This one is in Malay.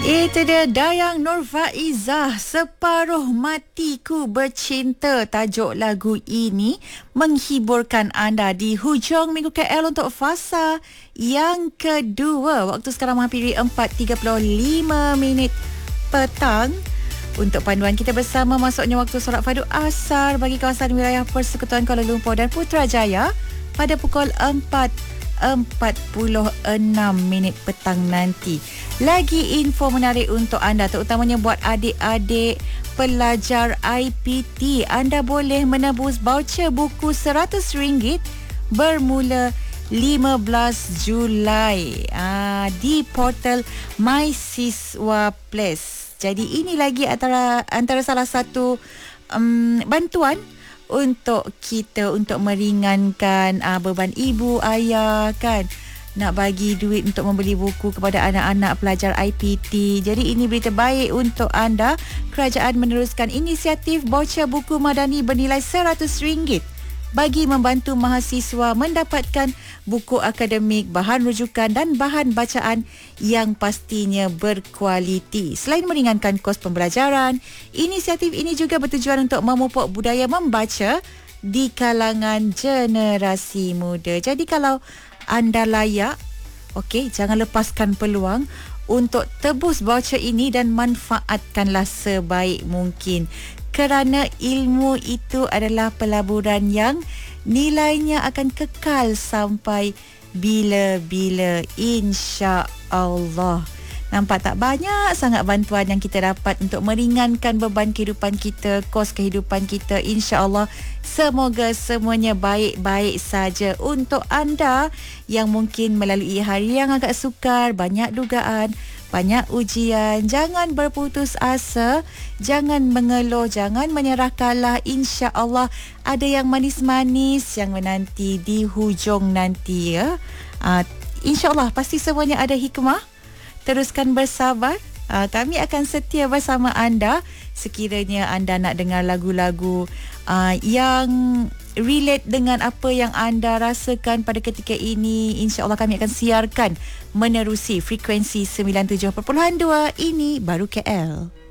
Itu dia Dayang Nurfaizah, Separuh Matiku Bercinta. Tajuk lagu ini menghiburkan anda di hujung minggu KL untuk fasa yang kedua. Waktu sekarang menghampiri 4.35 petang. Untuk panduan kita bersama, masuknya waktu solat fardu asar bagi kawasan wilayah Persekutuan Kuala Lumpur dan Putrajaya pada pukul 4.46 petang nanti. Lagi info menarik untuk anda, terutamanya buat adik-adik pelajar IPT. Anda boleh menebus voucher buku RM100 bermula 15 Julai di portal My Siswa Plus. Jadi ini lagi antara salah satu bantuan untuk kita untuk meringankan beban ibu ayah kan, nak bagi duit untuk membeli buku kepada anak-anak pelajar IPT. Jadi ini berita baik untuk anda. Kerajaan meneruskan inisiatif voucher buku madani bernilai RM100 bagi membantu mahasiswa mendapatkan buku akademik, bahan rujukan dan bahan bacaan yang pastinya berkualiti. Selain meringankan kos pembelajaran, inisiatif ini juga bertujuan untuk memupuk budaya membaca di kalangan generasi muda. Jadi kalau anda layak, okey, jangan lepaskan peluang untuk tebus voucher ini dan manfaatkanlah sebaik mungkin. Kerana ilmu itu adalah pelaburan yang nilainya akan kekal sampai bila-bila, insya-Allah. Nampak tak, banyak sangat bantuan yang kita dapat untuk meringankan beban kehidupan kita, kos kehidupan kita. InsyaAllah semoga semuanya baik-baik saja. Untuk anda yang mungkin melalui hari yang agak sukar, banyak dugaan, banyak ujian, jangan berputus asa, jangan mengeluh, jangan menyerah kalah. InsyaAllah ada yang manis-manis yang menanti di hujung nanti ya. InsyaAllah pasti semuanya ada hikmah. Teruskan bersabar. Kami akan setia bersama anda sekiranya anda nak dengar lagu-lagu yang relate dengan apa yang anda rasakan pada ketika ini. InsyaAllah kami akan siarkan menerusi frekuensi 97.2. Ini baru KL.